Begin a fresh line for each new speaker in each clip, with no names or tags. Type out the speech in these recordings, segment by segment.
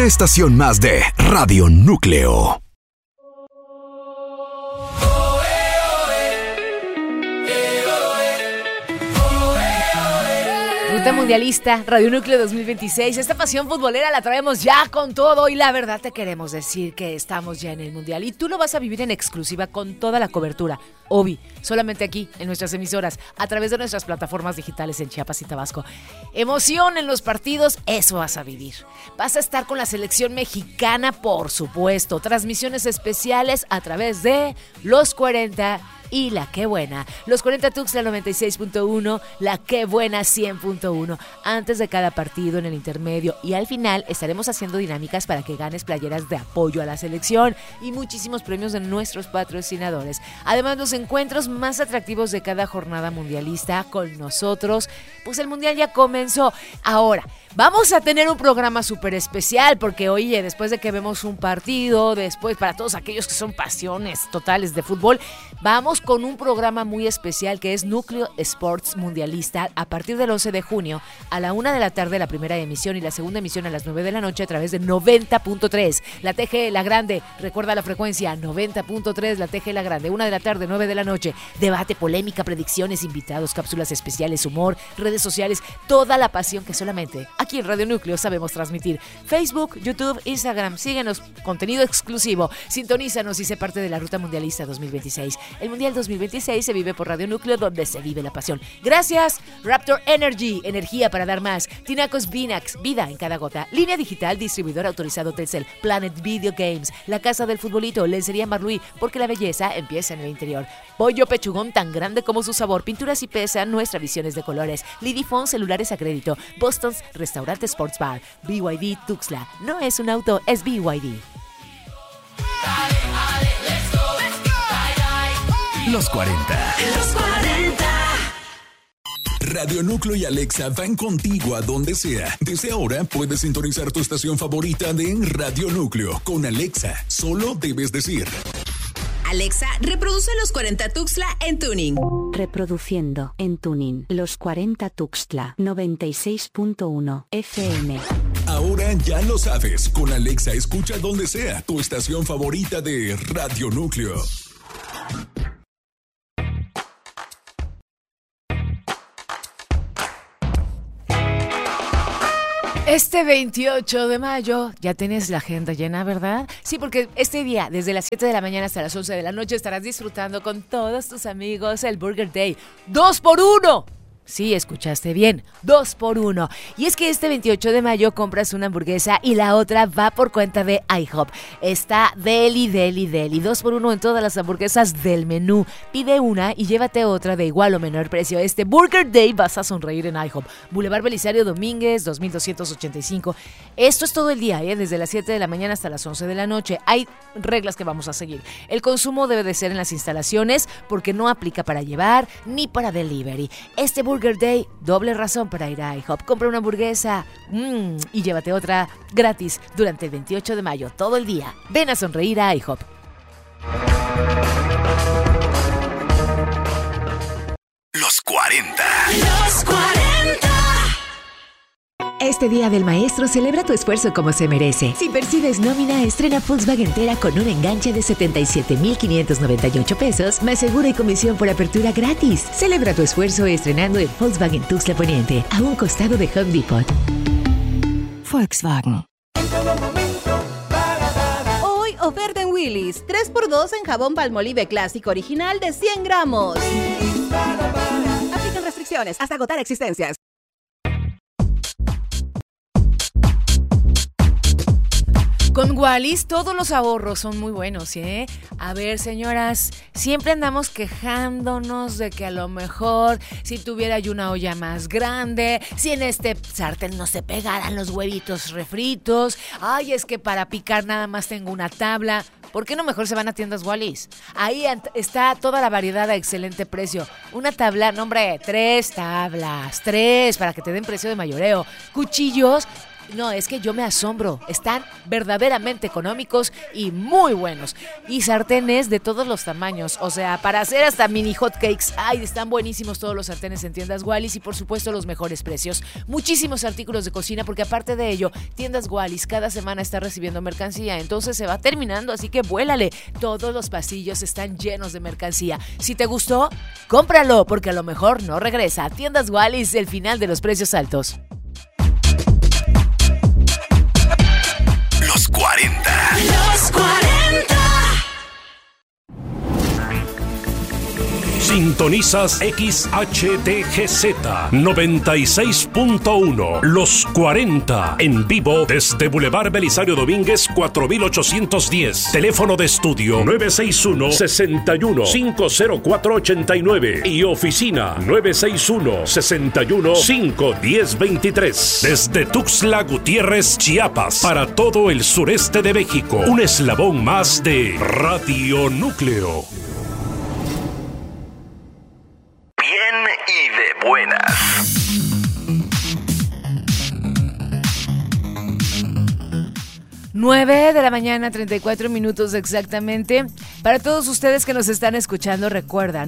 Una estación más de Radio Núcleo.
Ruta Mundialista, Radio Núcleo 2026. Esta pasión futbolera la traemos ya con todo y la verdad te queremos decir que estamos ya en el Mundial y tú lo vas a vivir en exclusiva con toda la cobertura. Obi, solamente aquí en nuestras emisoras, a través de nuestras plataformas digitales en Chiapas y Tabasco. Emoción en los partidos, eso vas a vivir. Vas a estar con la selección mexicana, por supuesto. Transmisiones especiales a través de Los 40 y La Qué Buena. Los 40 Tuxtla 96.1, La Qué Buena 100.1. Antes de cada partido, en el intermedio y al final estaremos haciendo dinámicas para que ganes playeras de apoyo a la selección y muchísimos premios de nuestros patrocinadores. Además, los encuentros más atractivos de cada jornada mundialista con nosotros. Pues el mundial ya comenzó. Ahora, vamos a tener un programa súper especial porque, oye, después de que vemos un partido, después para todos aquellos que son pasiones totales de fútbol, vamos con un programa muy especial que es Núcleo Sports Mundialista a partir del 11 de junio a la 1 de la tarde la primera emisión y la segunda emisión a las 9 de la noche a través de 90.3. La TG La Grande, recuerda la frecuencia, 90.3, la TG La Grande, 1 de la tarde, 9 de la noche. Debate, polémica, predicciones, invitados, cápsulas especiales, humor, redes sociales, toda la pasión que solamente aquí en Radio Núcleo sabemos transmitir. Facebook, YouTube, Instagram, síguenos, contenido exclusivo, sintonízanos y sé parte de la Ruta Mundialista 2026. El Mundial 2026 se vive por Radio Núcleo, donde se vive la pasión. Gracias, Raptor Energy, energía para dar más. Tinacos Vinax, vida en cada gota. Línea digital, distribuidor autorizado Telcel. Planet Video Games, la casa del futbolito. Lencería Marluí, porque la belleza empieza en el interior. Pollo Pechugón, tan grande como su sabor. Pinturas y pesa, nuestra visión es de colores. Lidifone, celulares a crédito. Boston's Restaurante Sports Bar. BYD Tuxtla, no es un auto, es BYD.
Los 40.
Los 40.
Radio Núcleo y Alexa van contigo a donde sea. Desde ahora puedes sintonizar tu estación favorita de Radio Núcleo con Alexa. Solo debes decir:
Alexa, reproduce Los 40 Tuxtla en tuning.
Reproduciendo en tuning Los 40 Tuxtla 96.1 FM.
Ahora ya lo sabes. Con Alexa escucha donde sea tu estación favorita de Radio Núcleo.
Este 28 de mayo ya tienes la agenda llena, ¿verdad? Sí, porque este día, desde las 7 de la mañana hasta las 11 de la noche, estarás disfrutando con todos tus amigos el Burger Day. ¡2x1! Sí, escuchaste bien, 2x1. Y es que este 28 de mayo compras una hamburguesa y la otra va por cuenta de IHOP. Está deli, 2x1 en todas las hamburguesas del menú. Pide una y llévate otra de igual o menor precio. Este Burger Day vas a sonreír en IHOP. Boulevard Belisario Domínguez, 2285. Esto es todo el día, desde las 7 de la mañana hasta las 11 de la noche. Hay reglas que vamos a seguir. El consumo debe de ser en las instalaciones porque no aplica para llevar ni para delivery. Este Burger Day, doble razón para ir a IHOP. Compra una hamburguesa y llévate otra gratis durante el 28 de mayo, todo el día. Ven a sonreír a IHOP.
Los 40.
Los 40.
Este Día del Maestro celebra tu esfuerzo como se merece. Si percibes nómina, estrena Volkswagen Tera con un enganche de 77,598 pesos, más seguro y comisión por apertura gratis. Celebra tu esfuerzo estrenando en Volkswagen Tuxtla Poniente, a un costado de Home Depot. Volkswagen.
Hoy oferta en Willy's, 3x2 en jabón Palmolive clásico original de 100 gramos. Aplican restricciones hasta agotar existencias.
Con Wallis todos los ahorros son muy buenos, ¿eh? A ver, señoras, siempre andamos quejándonos de que a lo mejor si tuviera yo una olla más grande, si en este sartén no se pegaran los huevitos refritos, ay, es que para picar nada más tengo una tabla. ¿Por qué no mejor se van a tiendas Wallis? Ahí está toda la variedad a excelente precio. Una tabla, no hombre, 3 tablas, 3 para que te den precio de mayoreo. Cuchillos, No, es que yo me asombro. Están verdaderamente económicos y muy buenos. Y sartenes de todos los tamaños. O sea, para hacer hasta mini hot cakes. Ay, están buenísimos todos los sartenes en Tiendas Wallis y por supuesto los mejores precios. Muchísimos artículos de cocina porque aparte de ello, Tiendas Wallis cada semana está recibiendo mercancía. Entonces se va terminando, así que vuélale. Todos los pasillos están llenos de mercancía. Si te gustó, cómpralo porque a lo mejor no regresa. Tiendas Wallis, el final de los precios altos.
Los 40.
Los 40.
Sintonizas XHTGZ 96.1 Los 40 en vivo desde Boulevard Belisario Domínguez 4810. Teléfono de estudio 961-61-50489 y oficina 961-61-51023. Desde Tuxtla Gutiérrez, Chiapas, para todo el sureste de México. Un eslabón más de Radio Núcleo.
Bien y de buenas.
Nueve de la mañana, 34 minutos exactamente. Para todos ustedes que nos están escuchando, recuerda,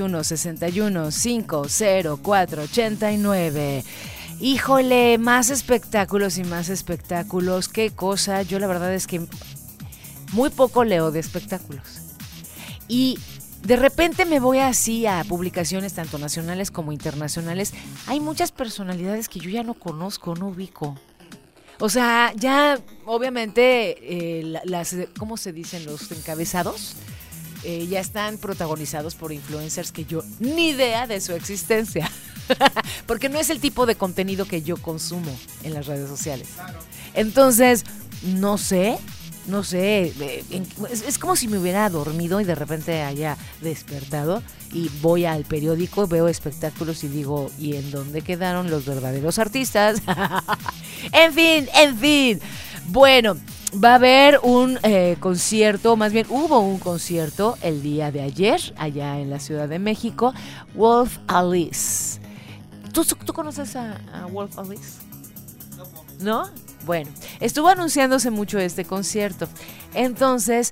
961-61-50489. Híjole, más espectáculos y más espectáculos. Qué cosa, yo la verdad es que muy poco leo de espectáculos. Y de repente me voy así a publicaciones tanto nacionales como internacionales. Hay muchas personalidades que yo ya no conozco, no ubico. O sea, ya obviamente las, ¿cómo se dicen? Los encabezados ya están protagonizados por influencers que yo ni idea de su existencia. Porque no es el tipo de contenido que yo consumo en las redes sociales. Entonces, no sé, es como si me hubiera dormido y de repente haya despertado y voy al periódico, veo espectáculos y digo, ¿y en dónde quedaron los verdaderos artistas? En fin. Bueno, va a haber un concierto, más bien hubo un concierto el día de ayer allá en la Ciudad de México, Wolf Alice. ¿Tú conoces a Wolf Alice? ¿No? Bueno, estuvo anunciándose mucho este concierto. Entonces,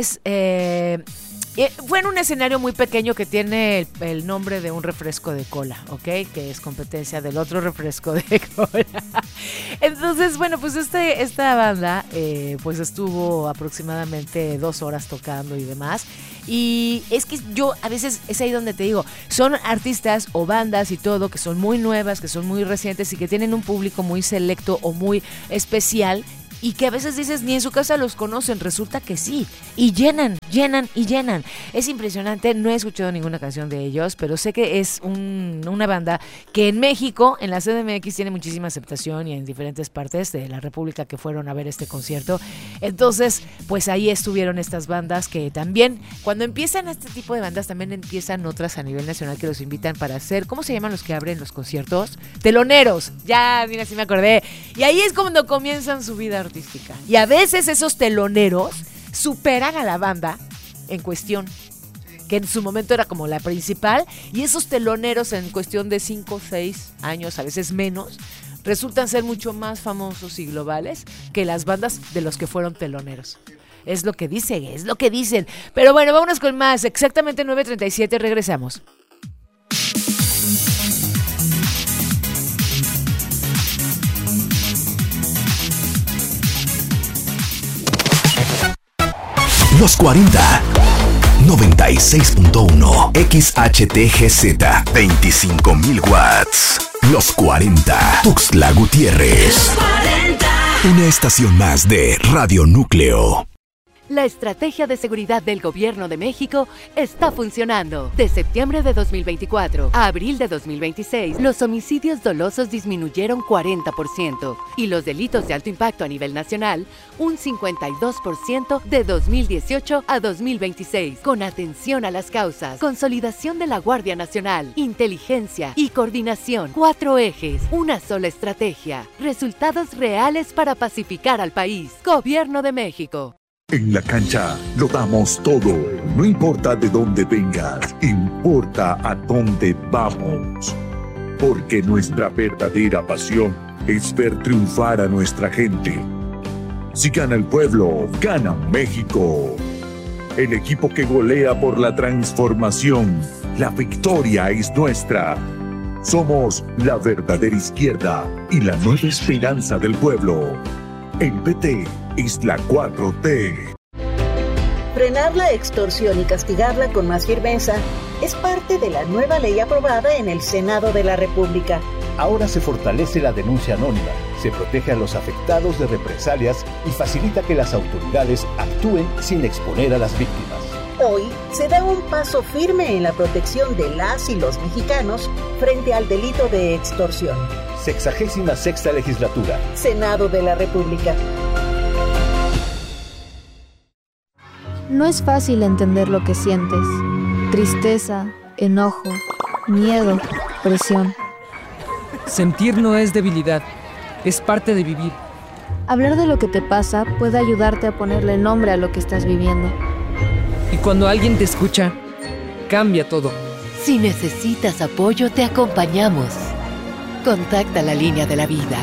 fue en un escenario muy pequeño que tiene el nombre de un refresco de cola, ¿ok? Que es competencia del otro refresco de cola. Entonces, bueno, pues esta banda pues estuvo aproximadamente 2 horas tocando y demás. Y es que yo a veces es ahí donde te digo, son artistas o bandas y todo que son muy nuevas, que son muy recientes y que tienen un público muy selecto o muy especial y que a veces dices ni en su casa los conocen, resulta que sí, y llenan. Es impresionante, no he escuchado ninguna canción de ellos, pero sé que es una banda que en México, en la CDMX, tiene muchísima aceptación y en diferentes partes de la República que fueron a ver este concierto. Entonces, pues ahí estuvieron estas bandas que también, cuando empiezan este tipo de bandas, también empiezan otras a nivel nacional que los invitan para hacer, ¿cómo se llaman los que abren los conciertos? Teloneros, ya, mira, sí me acordé. Y ahí es cuando comienzan su vida artística. Y a veces esos teloneros superan a la banda en cuestión, que en su momento era como la principal, y esos teloneros en cuestión de 5 o 6 años, a veces menos, resultan ser mucho más famosos y globales que las bandas de los que fueron teloneros. Es lo que dicen. Pero bueno, vámonos con más. Exactamente 9:37, regresamos.
Los 40. 96.1 XHTGZ 25.000 watts. Los 40. Tuxtla Gutiérrez.
Los 40.
Una estación más de Radio Núcleo.
La estrategia de seguridad del Gobierno de México está funcionando. De septiembre de 2024 a abril de 2026, los homicidios dolosos disminuyeron 40% y los delitos de alto impacto a nivel nacional un 52% de 2018 a 2026. Con atención a las causas, consolidación de la Guardia Nacional, inteligencia y coordinación. 4 ejes, una sola estrategia. Resultados reales para pacificar al país. Gobierno de México.
En la cancha lo damos todo, no importa de dónde vengas, importa a dónde vamos. Porque nuestra verdadera pasión es ver triunfar a nuestra gente. Si gana el pueblo, gana México. El equipo que golea por la transformación. La victoria es nuestra. Somos la verdadera izquierda y la nueva esperanza del pueblo. El PT es la 4T.
Frenar la extorsión y castigarla con más firmeza es parte de la nueva ley aprobada en el Senado de la República.
Ahora se fortalece la denuncia anónima, se protege a los afectados de represalias y facilita que las autoridades actúen sin exponer a las víctimas.
Hoy se da un paso firme en la protección de las y los mexicanos frente al delito de extorsión.
66ª Legislatura.
Senado de la República.
No es fácil entender lo que sientes. Tristeza, enojo, miedo, presión.
Sentir no es debilidad, es parte de vivir.
Hablar de lo que te pasa puede ayudarte a ponerle nombre a lo que estás viviendo.
Y cuando alguien te escucha, cambia todo.
Si necesitas apoyo, te acompañamos. Contacta la línea de la vida.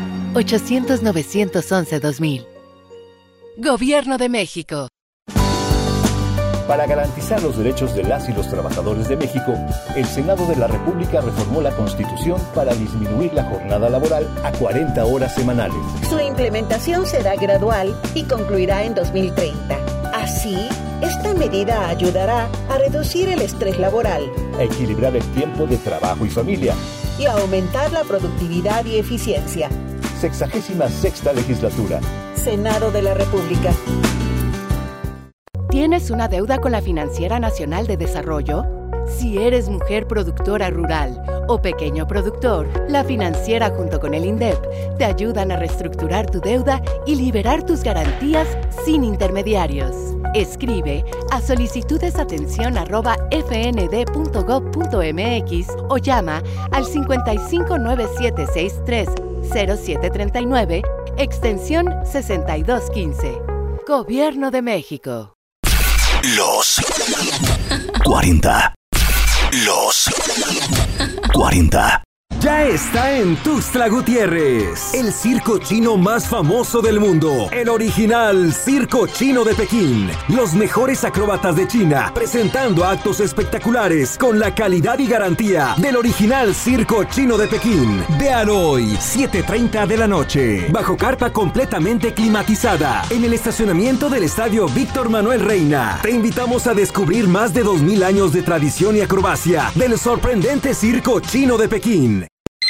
800-911-2000. Gobierno de México.
Para garantizar los derechos de las y los trabajadores de México, el Senado de la República reformó la Constitución para disminuir la jornada laboral a 40 horas semanales.
Su implementación será gradual y concluirá en 2030. Así, esta medida ayudará a reducir el estrés laboral,
a equilibrar el tiempo de trabajo y familia
y a aumentar la productividad y eficiencia.
66ª Legislatura.
Senado de la República.
¿Tienes una deuda con la Financiera Nacional de Desarrollo? Si eres mujer productora rural o pequeño productor, la financiera junto con el INDEP te ayudan a reestructurar tu deuda y liberar tus garantías sin intermediarios. Escribe a solicitudesatención@fnd.gov.mx o llama al 5597630739, extensión 6215. Gobierno de México.
Los 40. Los 40.
Ya está en Tuxtla Gutiérrez, el circo chino más famoso del mundo, el original Circo Chino de Pekín. Los mejores acróbatas de China, presentando actos espectaculares con la calidad y garantía del original Circo Chino de Pekín. Vean hoy, 7:30 de la noche, bajo carpa completamente climatizada, en el estacionamiento del Estadio Víctor Manuel Reina. Te invitamos a descubrir más de 2000 años de tradición y acrobacia del sorprendente Circo Chino de Pekín.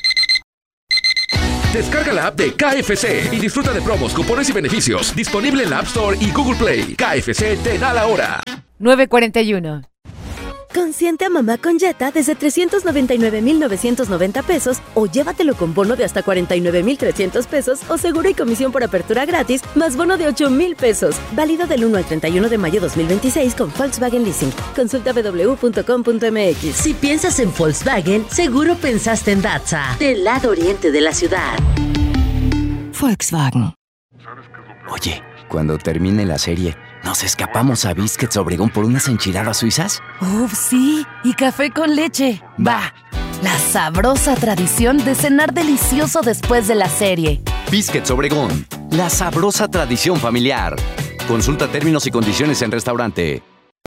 Descarga la app de KFC y disfruta de promos, cupones y beneficios. Disponible en la App Store y Google Play. KFC te da la hora.
9:41.
Consiente a mamá con Jetta desde 399,990 pesos o llévatelo con bono de hasta 49,300 pesos o seguro y comisión por apertura gratis más bono de 8,000 pesos. Válido del 1 al 31 de mayo 2026 con Volkswagen Leasing. Consulta www.com.mx.
Si piensas en Volkswagen, seguro pensaste en Datza, del lado oriente de la ciudad.
Volkswagen. Oye, cuando termine la serie, ¿nos escapamos a Biscuits Obregón por unas enchiladas suizas?
¡Uf, sí! Y café con leche. ¡Va! La sabrosa tradición de cenar delicioso después de la serie.
Biscuits Obregón, la sabrosa tradición familiar. Consulta términos y condiciones en restaurante.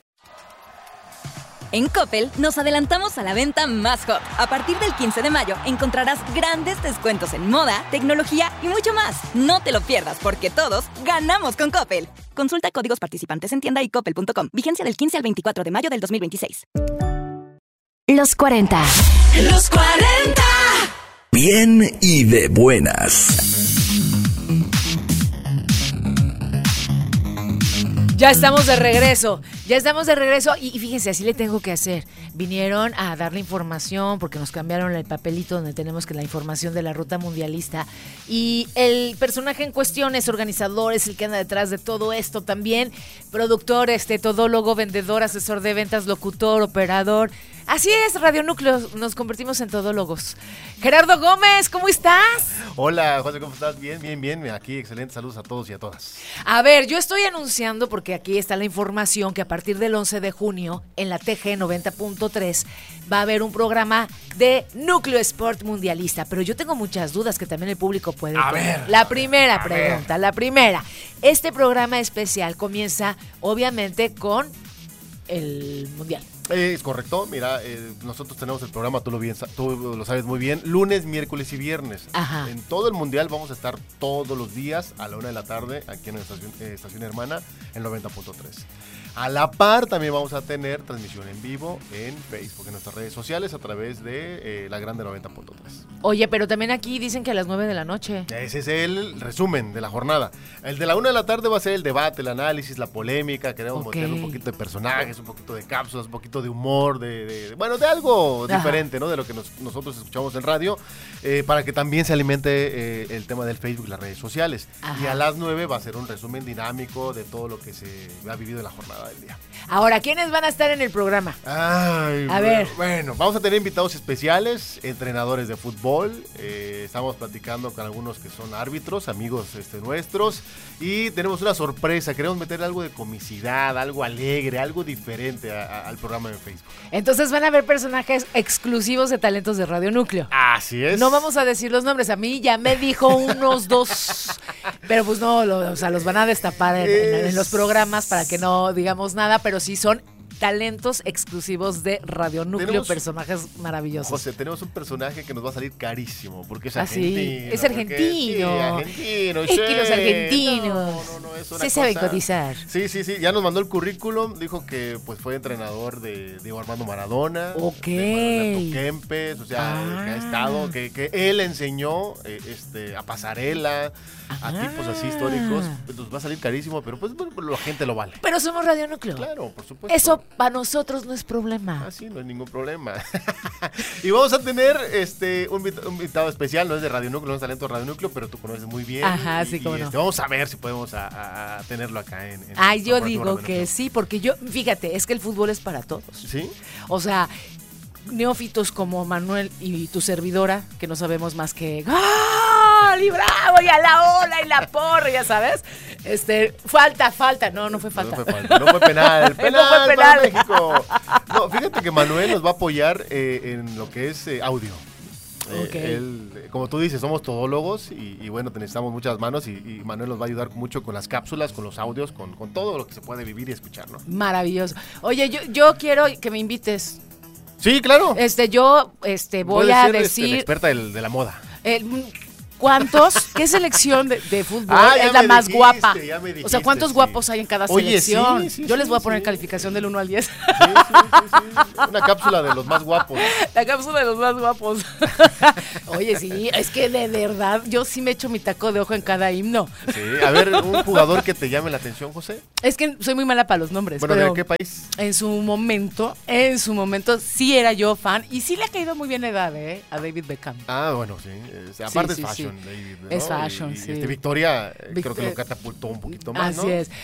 En Coppel nos adelantamos a la venta más hot. A partir del 15 de mayo encontrarás grandes descuentos en moda, tecnología y mucho más. No te lo pierdas porque todos ganamos con Coppel. Consulta códigos participantes en tienda y coppel.com. Vigencia del 15 al 24 de mayo del 2026.
Los 40.
Los 40.
Bien y de buenas.
Ya estamos de regreso y fíjense, así le tengo que hacer. Vinieron a dar la información porque nos cambiaron el papelito donde tenemos que la información de la ruta mundialista y el personaje en cuestión es organizador, es el que anda detrás de todo esto también, productor, todólogo, vendedor, asesor de ventas, locutor, operador. Así es, Radio Núcleo, nos convertimos en todólogos. Gerardo Gómez, ¿cómo estás?
Hola, José, ¿cómo estás? Bien. Aquí, excelente. Saludos a todos y a todas.
A ver, yo estoy anunciando porque aquí está la información que partir del 11 de junio, en la TG 90.3, va a haber un programa de Núcleo Sport Mundialista. Pero yo tengo muchas dudas que también el público puede tener. La primera pregunta. Este programa especial comienza, obviamente, con el Mundial.
Es correcto, mira, nosotros tenemos el programa, tú lo sabes muy bien, lunes, miércoles y viernes.
Ajá.
En todo el Mundial vamos a estar todos los días a la 1 de la tarde aquí en la estación hermana, en 90.3. A la par también vamos a tener transmisión en vivo en Facebook, en nuestras redes sociales, a través de la Grande 90.3.
Oye, pero también aquí dicen que a las 9 de la noche.
Ese es el resumen de la jornada. El de la 1 de la tarde va a ser el debate, el análisis, la polémica. Queremos meterle un poquito de personajes, un poquito de cápsulas, un poquito de humor, de algo diferente, ¿no? De lo que nosotros escuchamos en radio, para que también se alimente el tema del Facebook y las redes sociales. Ajá. Y a las 9 va a ser un resumen dinámico de todo lo que se ha vivido en la jornada del día.
Ahora, ¿quiénes van a estar en el programa?
A ver. Bueno, vamos a tener invitados especiales, entrenadores de fútbol. Estamos platicando con algunos que son árbitros, amigos nuestros. Y tenemos una sorpresa. Queremos meter algo de comicidad, algo alegre, algo diferente al programa de Facebook.
Entonces van a haber personajes exclusivos de Talentos de Radio Núcleo.
Así es.
No vamos a decir los nombres. A mí ya me dijo unos 2. Pero pues no, los van a destapar en los programas para que no digamos nada, pero sí son talentos exclusivos de Radio Núcleo, personajes maravillosos.
José, tenemos un personaje que nos va a salir carísimo, porque es
argentino.
Sí,
es argentino.
Argentino.
Es que los argentinos
es una
se saben cotizar.
Sí, ya nos mandó el currículum, dijo que pues fue entrenador de Diego Armando Maradona, de Manuel Kempes, o sea, que ha estado, que él enseñó a Pasarela, a tipos así históricos. Pues nos va a salir carísimo, pero pues la gente lo vale.
Pero somos Radio Núcleo.
Claro, por supuesto.
Eso para nosotros no es problema.
Sí, no hay ningún problema. Y vamos a tener un invitado especial, no es de Radio Núcleo, no es talento de Radio Núcleo, pero tú conoces muy bien.
Ajá, sí, cómo no.
Vamos a ver si podemos a tenerlo acá en
yo digo que sí, porque fíjate, es que el fútbol es para todos.
¿Sí?
O sea, neófitos como Manuel y tu servidora, que no sabemos más que ¡gol! Y bravo, y a la ola, y la porra, ya sabes. Falta. No fue falta.
No fue penal.
No fue penal.
Para México. No, fíjate que Manuel nos va a apoyar en lo que es audio. Él, como tú dices, somos todólogos y bueno, necesitamos muchas manos y Manuel nos va a ayudar mucho con las cápsulas, con los audios, con todo lo que se puede vivir y escuchar, ¿no?
Maravilloso. Oye, yo quiero que me invites.
Sí, claro.
Voy a decir...
la experta de la moda.
¿Cuántos? ¿Qué selección de fútbol es la más guapa? O sea, ¿cuántos guapos hay en cada selección? Yo les voy a poner calificación del 1 al 10.
Sí. Una cápsula de los más guapos.
La cápsula de los más guapos. Oye, sí, es que de verdad, yo sí me echo mi taco de ojo en cada himno.
Sí, a ver, un jugador que te llame la atención, José.
Es que soy muy mala para los nombres.
Bueno,
pero
¿de qué país?
En su momento sí era yo fan y sí le ha caído muy bien la edad, a David Beckham.
Bueno, sí. Aparte es fashion. David, ¿no?
Es fashion,
sí. Victoria creo que lo catapultó un poquito más,
así es.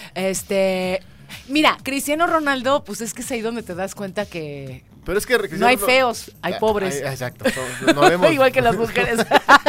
Mira, Cristiano Ronaldo, pues es que es ahí donde te das cuenta que...
Pero es que
no hay feos, hay pobres.
Exacto. No vemos.
Igual que las mujeres.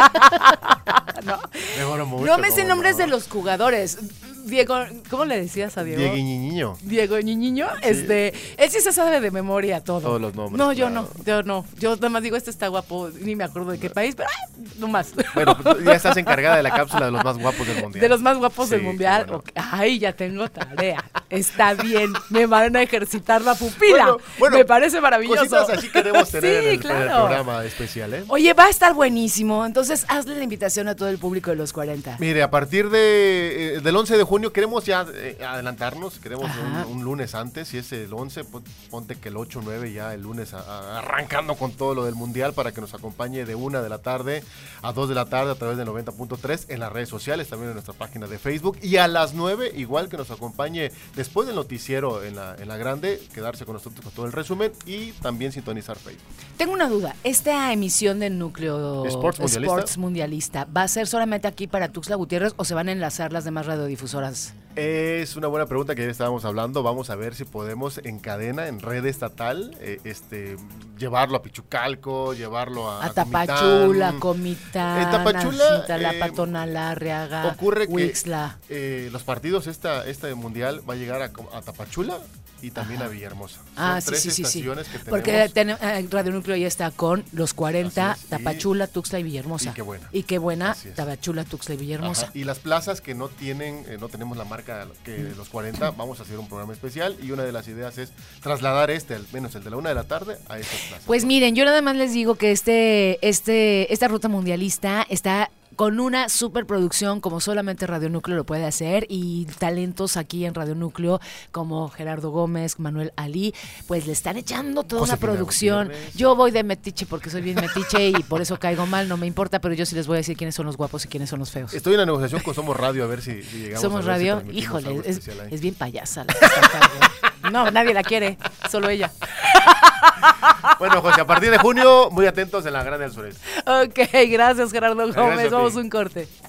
No me sé nombres de los jugadores. Diego, ¿cómo le decías a Diego? Diego Ñiñiño.
Sí.
Él sí se sabe de memoria todo.
Todos los nombres.
No, yo no. Yo nada más digo, está guapo, ni me acuerdo de qué país, pero no más.
Bueno, ya estás encargada de la cápsula de los más guapos del mundial.
De los más guapos del mundial. Bueno. Ay, ya tengo tarea. Está bien, me van a ejercitar la pupila. Bueno, me parece maravilloso.
Cositas así queremos tener en el programa especial,
Oye, va a estar buenísimo. Entonces, hazle la invitación a todo el público de los 40.
Mire, a partir del 11 de junio queremos ya adelantarnos, queremos un lunes antes, si es el 11, ponte que el 8 o 9 ya el lunes arrancando con todo lo del mundial para que nos acompañe de 1 de la tarde a 2 de la tarde a través de 90.3 en las redes sociales, también en nuestra página de Facebook, y a las 9 igual que nos acompañe después del noticiero en la grande, quedarse con nosotros con todo el resumen y también sintonizar Facebook.
Tengo una duda, ¿esta emisión de Núcleo Sports Mundialista va a ser solamente aquí para Tuxtla Gutiérrez o se van a enlazar las demás radiodifusoras?
Es una buena pregunta que ya estábamos hablando. Vamos a ver si podemos en cadena, en red estatal, llevarlo a Pichucalco, llevarlo a
Tapachula, Comitán,
Tapachula,
Cintalapa, Tonalá, Arriaga,
ocurre
Huixla.
Que los partidos, este mundial va a llegar a Tapachula y también a Villahermosa.
Son
tres estaciones que tenemos.
Porque Radio Núcleo ya está con los 40, Tapachula, Tuxtla y Villahermosa.
Y qué buena.
Tapachula, Tuxtla y Villahermosa.
Ajá. Y las plazas que no tenemos la marca que los 40, vamos a hacer un programa especial y una de las ideas es trasladar al menos el de la 1 de la tarde, a esas plazas.
Pues miren, yo nada más les digo que esta ruta mundialista está con una superproducción como solamente Radio Núcleo lo puede hacer, y talentos aquí en Radio Núcleo como Gerardo Gómez, Manuel Ali, pues le están echando toda una producción. Yo voy de metiche porque soy bien metiche y por eso caigo mal, no me importa, pero yo sí les voy a decir quiénes son los guapos y quiénes son los feos.
Estoy en la negociación con Somos Radio a ver si llegamos
Somos
a ver
Radio,
si
híjole, es bien payasa la que está acá, No, nadie la quiere, solo ella.
Bueno, José, a partir de junio, muy atentos en la Grande del Sureste.
Ok, gracias Gerardo Gómez, vamos a un corte.